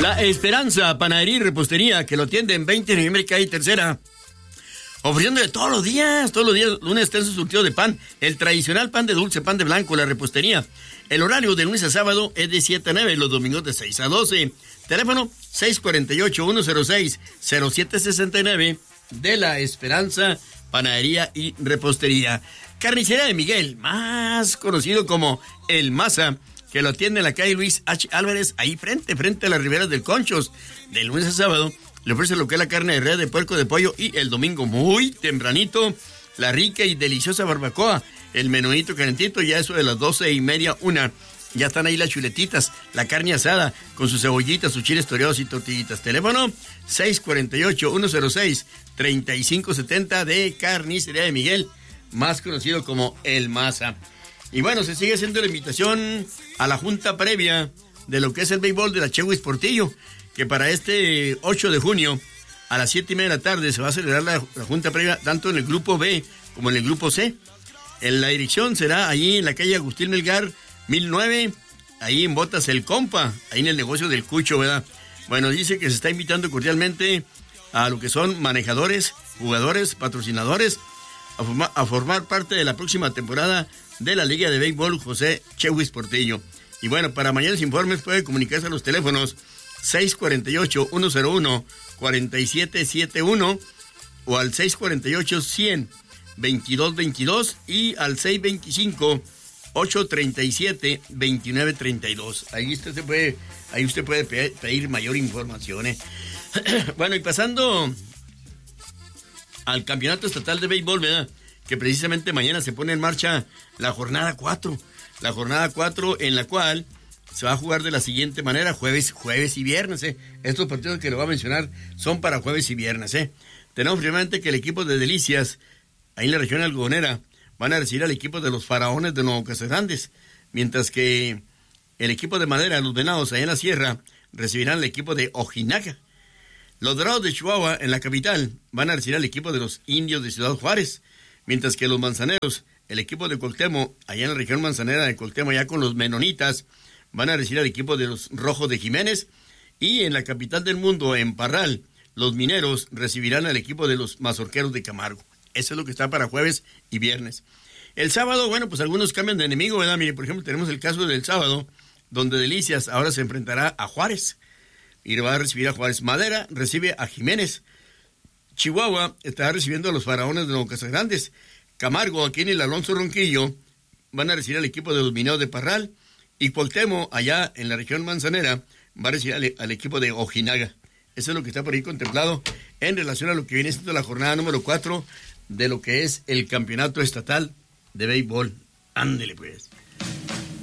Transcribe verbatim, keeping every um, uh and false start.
La Esperanza, panadería y repostería, que lo atiende en veinte de noviembre, calle Tercera. Ofreciendo de todos los días, todos los días, lunes está en su surtido de pan. El tradicional pan de dulce, pan de blanco, la repostería. El horario de lunes a sábado es de siete a nueve, los domingos de seis a doce. Teléfono seis cuatro ocho, uno cero seis, cero siete seis nueve de La Esperanza, panadería y repostería. Carnicería de Miguel, más conocido como El Maza, que lo atiende en la calle Luis H. Álvarez, ahí frente, frente a las riberas del Conchos. De lunes a sábado le ofrece lo que es la carne de res, de puerco, de pollo, y el domingo muy tempranito, la rica y deliciosa barbacoa, el menuito calentito, ya eso de las doce y media, una. Ya están ahí las chuletitas, la carne asada, con sus cebollitas, sus chiles toreados y tortillitas. Teléfono seis cuatro ocho, uno cero seis, tres cinco siete cero de Carnicería de Miguel, más conocido como El Maza. Y bueno, se sigue haciendo la invitación a la junta previa de lo que es el béisbol de la Chewis Portillo, que para este ocho de junio a las siete y media de la tarde se va a celebrar la, la junta previa tanto en el grupo B como en el grupo C. En la dirección será allí en la calle Agustín Melgar, mil nueve, ahí en Botas El Compa, ahí en el negocio del Cucho, ¿verdad? Bueno, dice que se está invitando cordialmente a lo que son manejadores, jugadores, patrocinadores, a, forma, a formar parte de la próxima temporada de la Liga de Béisbol José Chewis Portillo. Y bueno, para mayores informes puede comunicarse a los teléfonos seis cuatro ocho, uno cero uno, cuatro siete siete uno o al seis cuatro ocho, cien, veintidós veintidós y al seis veinticinco, ocho treinta y siete, veintinueve treinta y dos. Ahí usted se puede, ahí usted puede pedir mayor información, ¿eh? Bueno, y pasando al Campeonato Estatal de Béisbol, ¿verdad? Que precisamente mañana se pone en marcha la jornada cuatro. La jornada cuatro en la cual se va a jugar de la siguiente manera, jueves, jueves y viernes, ¿eh? Estos partidos que le voy a mencionar son para jueves y viernes, ¿eh? Tenemos primeramente que el equipo de Delicias, ahí en la región algodonera, van a recibir al equipo de los Faraones de Nuevo Casagrandes, mientras que el equipo de Madera, los Venados, allá en la Sierra, recibirán al equipo de Ojinaga. Los Dorados de Chihuahua, en la capital, van a recibir al equipo de los Indios de Ciudad Juárez, mientras que los Manzaneros, el equipo de Cuauhtémoc, allá en la región manzanera de Cuauhtémoc, allá con los Menonitas, van a recibir al equipo de los Rojos de Jiménez, y en la capital del mundo, en Parral, los Mineros recibirán al equipo de los Mazorqueros de Camargo. Eso es lo que está para jueves y viernes. El sábado, bueno, pues algunos cambian de enemigo, ¿verdad? Mire, por ejemplo, tenemos el caso del sábado, donde Delicias ahora se enfrentará a Juárez, y va a recibir a Juárez. Madera recibe a Jiménez. Chihuahua estará recibiendo a los Faraones de Nuevo Casagrandes. Camargo, aquí en el Alonso Ronquillo, van a recibir al equipo de los Mineros de Parral, y Cuauhtémoc, allá en la región manzanera, va a recibir al, al equipo de Ojinaga. Eso es lo que está por ahí contemplado en relación a lo que viene siendo la jornada número cuatro de lo que es el Campeonato Estatal de Béisbol. Ándele pues.